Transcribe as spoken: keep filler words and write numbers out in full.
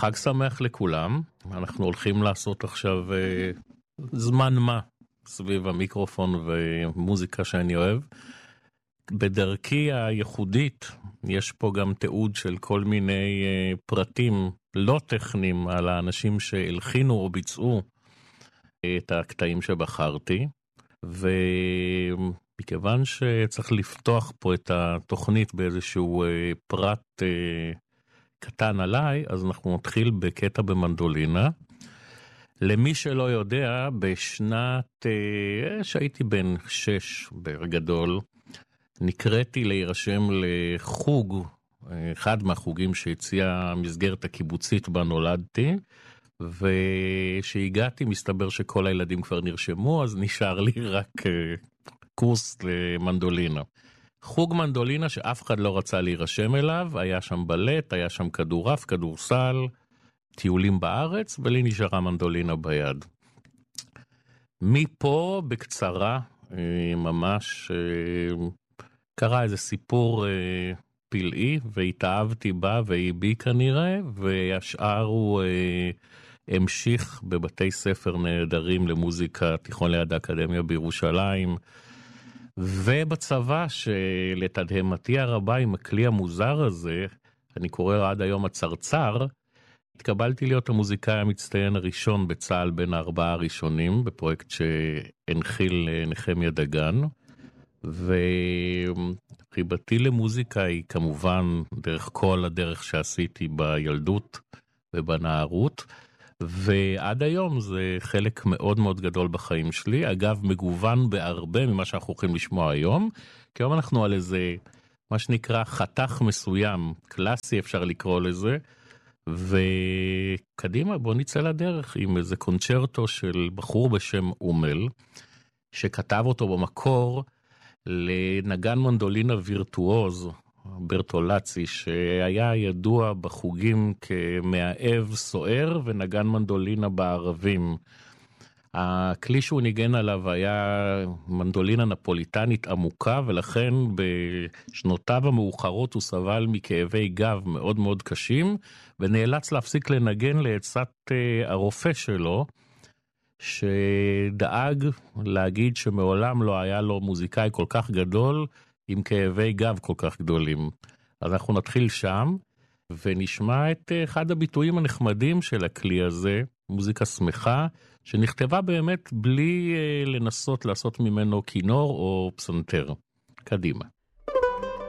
חג שמח לכולם. אנחנו הולכים לעשות עכשיו זמן מה סביב המיקרופון ומוזיקה שאני אוהב. בדרכי הייחודית יש פה גם תיעוד של כל מיני פרטים לא טכניים על האנשים שהלחינו או ביצעו את הקטעים שבחרתי, ומכיוון שצריך לפתוח פה את התוכנית באיזשהו פרט קטן עליי, אז אנחנו נתחיל בקטע במנדולינה. למי שלא יודע, בשנת שהייתי בן שש בגדול, נקראתי להירשם לחוג, אחד מהחוגים שהציעה המסגרת הקיבוצית בה נולדתי, ושהגעתי מסתבר שכל הילדים כבר נרשמו, אז נשאר לי רק קורס למנדולינה. חוג מנדולינה שאף אחד לא רצה להירשם אליו, היה שם בלט, היה שם כדורף, כדורסל, טיולים בארץ, ולי נשארה מנדולינה ביד. מפה בקצרה, ממש קרה איזה סיפור פלאי, והתאהבתי בה והיא בי כנראה, והשאר הוא המשיך בבתי ספר נהדרים למוזיקה, תיכון ליד האקדמיה בירושלים, ובצבא שלתדהמתי הרבה עם הכלי המוזר הזה, אני קורא עד היום הצרצר, התקבלתי להיות המוזיקאי המצטיין הראשון בצה"ל בין הארבעה הראשונים, בפרויקט שהנחיל נחמיה דגן, וחיבתי למוזיקה היא כמובן דרך כל הדרך שעשיתי בילדות ובנערות, ועד היום זה חלק מאוד מאוד גדול בחיים שלי, אגב מגוון בהרבה ממה שאנחנו הולכים לשמוע היום, כי היום אנחנו על איזה מה שנקרא חתך מסוים, קלאסי אפשר לקרוא לזה, וקדימה בוא נצא לדרך עם איזה קונצ'רטו של בחור בשם אומל, שכתב אותו במקור לנגן מנדולינה וירטואוז, ברטולצי, שהיה ידוע בחוגים כמאהב סוער ונגן מנדולינה בערבים. הכלי שהוא ניגן עליו היה מנדולינה נפוליטנית עמוקה, ולכן בשנותיו המאוחרות הוא סבל מכאבי גב מאוד מאוד קשים, ונאלץ להפסיק לנגן לעצת הרופא שלו, שדאג להגיד שמעולם לא היה לו מוזיקאי כל כך גדול, עם כאבי גב כל כך גדולים. אז אנחנו נתחיל שם, ונשמע את אחד הביטויים הנחמדים של הכלי הזה, מוזיקה שמחה, שנכתבה באמת בלי לנסות לעשות ממנו כינור או פסנתר. קדימה.